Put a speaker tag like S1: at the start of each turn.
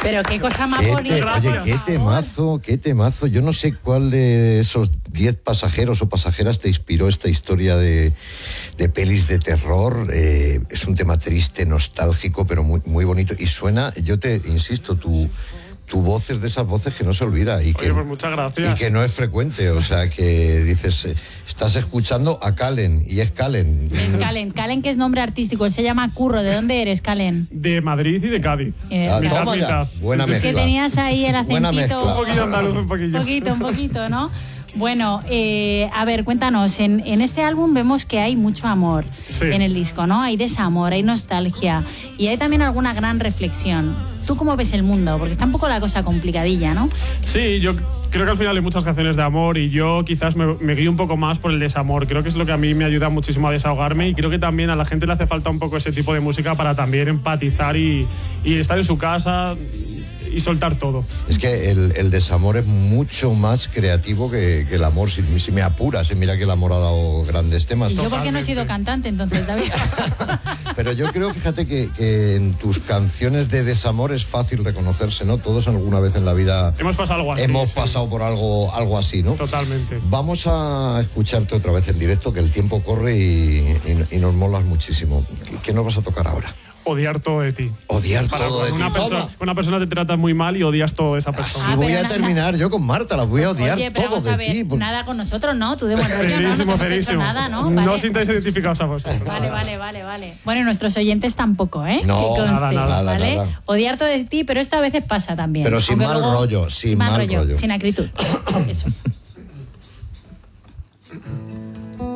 S1: Pero qué cosa más bonita.
S2: Oye, qué temazo. Yo no sé cuál de esos 10 pasajeros o pasajeras te inspiró esta historia de pelis de terror. Es un tema triste, nostálgico, pero muy, muy bonito. Y suena, yo te insisto, tu voz es de esas voces que no se olvida. Y
S3: Oye, pues muchas gracias.
S2: Y que no es frecuente, o sea, que dices, estás escuchando a Calen, y es Calen.
S1: Es Calen. Calen, que es nombre artístico, él se llama Curro. ¿De dónde eres, Calen?
S3: De Madrid y de Cádiz.
S2: Toma ya. Buena mezcla.
S1: Es que tenías ahí el acentito.
S3: Un poquito andaluz, un
S1: poquito, ¿no? Bueno, a ver, cuéntanos, en este álbum vemos que hay mucho amor en el disco, ¿no? Hay desamor, hay nostalgia y hay también alguna gran reflexión. ¿Tú cómo ves el mundo? Porque está un poco la cosa complicadilla, ¿no?
S3: Sí, yo creo que al final hay muchas canciones de amor y yo quizás me guío un poco más por el desamor. Creo que es lo que a mí me ayuda muchísimo a desahogarme y creo que también a la gente le hace falta un poco ese tipo de música para también empatizar y estar en su casa y soltar todo.
S2: Es que el desamor es mucho más creativo que el amor, si me apuras. Mira que el amor ha dado grandes temas.
S1: Y yo porque no he sido cantante, entonces, David.
S2: Pero yo creo, fíjate, que en tus canciones de desamor es fácil reconocerse, ¿no? Todos alguna vez en la vida
S3: hemos pasado algo así.
S2: Hemos pasado por algo así, ¿no?
S3: Totalmente.
S2: Vamos a escucharte otra vez en directo, que el tiempo corre y nos molas muchísimo. ¿Qué nos vas a tocar ahora?
S3: Odiar todo de ti.
S2: Odiar todo de ti.
S3: Una persona te trata muy mal y odias todo de esa persona.
S2: Así voy a terminar yo con Marta, la voy a odiar.
S1: Oye, pero
S2: todo
S1: vamos a ver,
S2: de ti.
S1: nada con nosotros, ¿no? Tú de buen rollo, no te hemos hecho nada, ¿no?
S3: Vale. No os sintáis identificados a vosotros.
S1: Vale. Bueno, y nuestros oyentes tampoco, ¿eh?
S2: No,
S1: que conste,
S2: nada,
S1: ¿vale?
S2: nada.
S1: Odiar todo de ti, pero esto a veces pasa también.
S2: Pero sin mal rollo, sin mal rollo.
S1: Sin acritud. Eso.